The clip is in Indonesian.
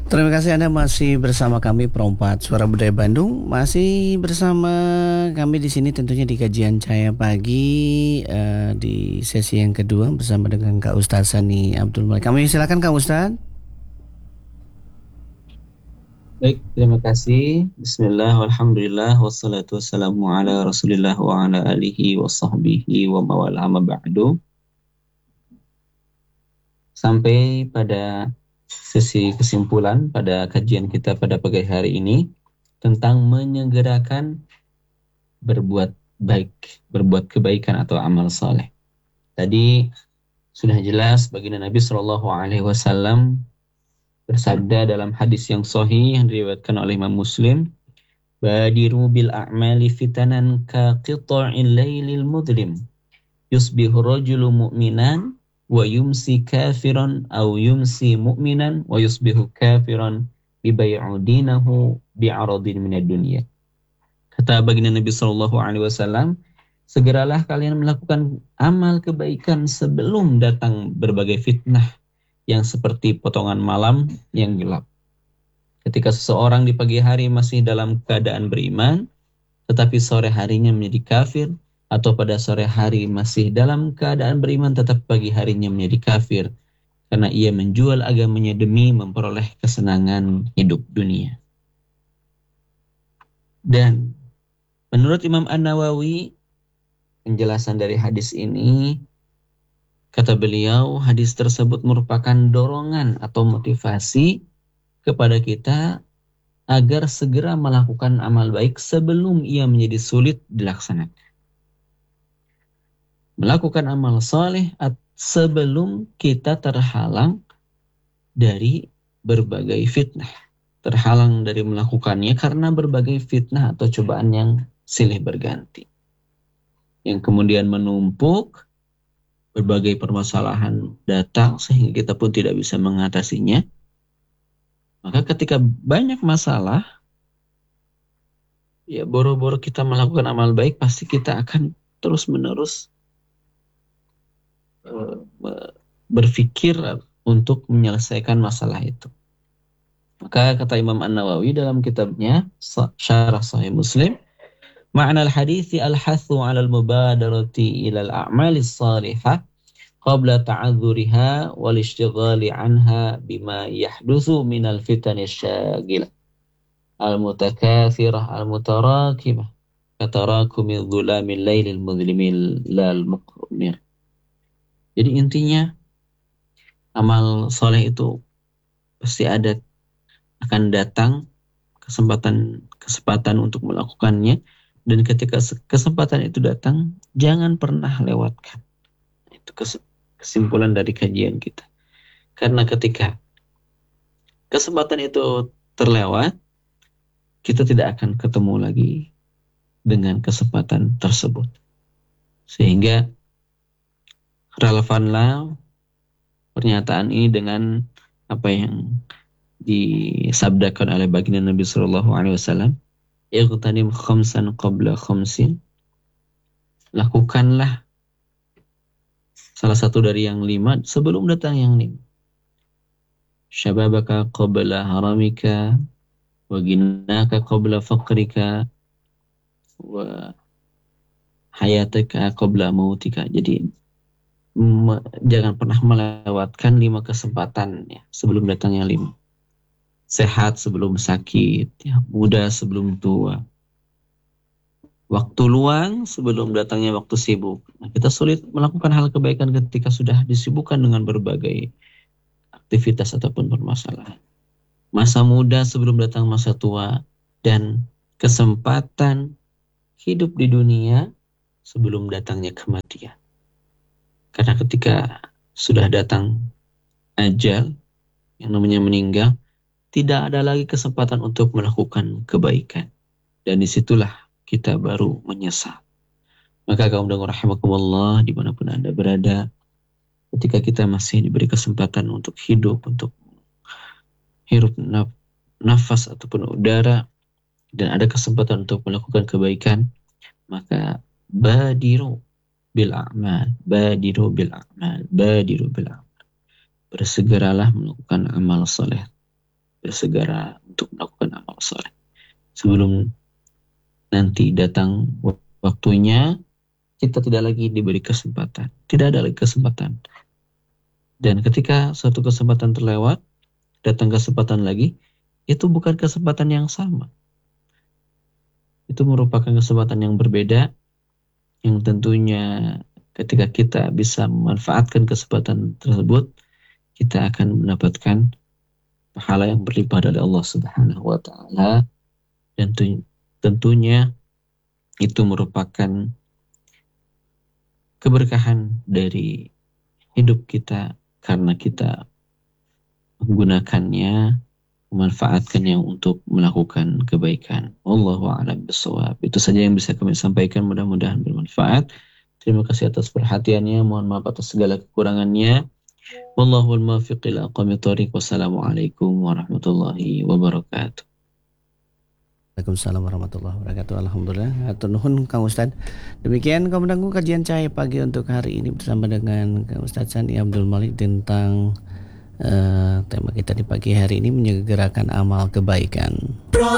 Terima kasih Anda masih bersama kami Perompat Suara Budaya Bandung. Masih bersama kami di sini tentunya di kajian Cahaya Pagi di sesi yang kedua bersama dengan Kak Ustadz Sani Abdul Malik. Kami silakan Kak Ustadz. Baik, terima kasih. Bismillah, walhamdulillah, wassalatu wassalamu ala rasulillah wa ala alihi wa sahbihi wa mawala amma ba'du. Sampai pada sesi kesimpulan pada kajian kita pada pagi hari ini tentang menyegerakan berbuat baik, berbuat kebaikan atau amal saleh. Tadi sudah jelas baginda Nabi Shallallahu Alaihi Wasallam bersabda dalam hadis yang sahih yang diriwayatkan oleh Imam Muslim, "Badiru bil a'mali fitanan ka qita'il lailil mudlim. Yusbihu rajulu mu'minan wa yumsi kafiran aw yumsi mu'minan wa yusbihu kafiran bibay'u dinahu bi'aradin minad dunya." Kata baginda Nabi sallallahu alaihi wasallam, segeralah kalian melakukan amal kebaikan sebelum datang berbagai fitnah yang seperti potongan malam yang gelap. Ketika seseorang di pagi hari masih dalam keadaan beriman, tetapi sore harinya menjadi kafir, atau pada sore hari masih dalam keadaan beriman tetap pagi harinya menjadi kafir, karena ia menjual agamanya demi memperoleh kesenangan hidup dunia. Dan menurut Imam An-Nawawi, penjelasan dari hadis ini, kata beliau, hadis tersebut merupakan dorongan atau motivasi kepada kita agar segera melakukan amal baik sebelum ia menjadi sulit dilaksanakan. Melakukan amal saleh sebelum kita terhalang dari berbagai fitnah. Terhalang dari melakukannya karena berbagai fitnah atau cobaan yang silih berganti. Yang kemudian menumpuk, berbagai permasalahan datang sehingga kita pun tidak bisa mengatasinya. Maka ketika banyak masalah, ya boro-boro kita melakukan amal baik, pasti kita akan terus-menerus berpikir untuk menyelesaikan masalah itu. Maka kata Imam An-Nawawi dalam kitabnya Syarah Sahih Muslim, ma'na al-hadithi al-hathu 'ala al-mubadarati ila al-a'mali as-salihah qabla ta'adzuriha wal ishtighali 'anha bima yahduthu min al-fitan asy-syagilah al-mutakathirah al-mutarakimah katarakumi dhulamil lailil mudlimil lal muqmir. Jadi intinya amal soleh itu pasti akan datang kesempatan untuk melakukannya, dan ketika kesempatan itu datang jangan pernah lewatkan. Itu kesimpulan dari kajian kita. Karena ketika kesempatan itu terlewat, kita tidak akan ketemu lagi dengan kesempatan tersebut. Sehingga relevanlah pernyataan ini dengan apa yang disabdakan oleh baginda Nabi sallallahu alaihi wasallam, "Ightanim khamsan qabla khamsin." Lakukanlah salah satu dari yang 5 sebelum datang yang 5. Syababaka qabla haramika wa ginaka qabla faqrika wa hayataka qabla mautika. Jadi jangan pernah melewatkan 5 kesempatan ya, sebelum datangnya 5. Sehat sebelum sakit, ya, muda sebelum tua. Waktu luang sebelum datangnya waktu sibuk. Nah, kita sulit melakukan hal kebaikan ketika sudah disibukkan dengan berbagai aktivitas ataupun permasalahan. Masa muda sebelum datang masa tua, dan kesempatan hidup di dunia sebelum datangnya kematian. Karena ketika sudah datang ajal, yang namanya meninggal, tidak ada lagi kesempatan untuk melakukan kebaikan. Dan disitulah kita baru menyesal. Maka kaum dengar rahimakumullah, dimanapun Anda berada, ketika kita masih diberi kesempatan untuk hidup, untuk hirup nafas ataupun udara, dan ada kesempatan untuk melakukan kebaikan, maka badiru bil a'mal, badiru bil a'mal, badiru bil a'mal. Bersegeralah melakukan amal soleh bersegera untuk melakukan amal soleh. Sebelum nanti datang waktunya, kita tidak lagi diberi kesempatan. Tidak ada lagi kesempatan. Dan ketika suatu kesempatan terlewat, datang kesempatan lagi, itu bukan kesempatan yang sama. Itu merupakan kesempatan yang berbeda, yang tentunya ketika kita bisa memanfaatkan kesempatan tersebut, kita akan mendapatkan pahala yang berlimpah dari Allah Subhanahu wa taala, dan tentunya itu merupakan keberkahan dari hidup kita karena kita menggunakannya, memanfaatkannya untuk melakukan kebaikan. Wallahu a'lam bishawab. Itu saja yang bisa kami sampaikan, mudah-mudahan bermanfaat. Terima kasih atas perhatiannya, mohon maaf atas segala kekurangannya. Wallahul muwaffiq ila aqwamit thoriq. Wassalamualaikum warahmatullahi wabarakatuh. Waalaikumsalam warahmatullahi wabarakatuh. Alhamdulillah. Hatur nuhun Kang Ustad. Demikian kamu kajian Cahaya Pagi untuk hari ini bersama dengan Kang Ustad Sani Abdul Malik tentang tema kita di pagi hari ini, menyegerakan amal kebaikan.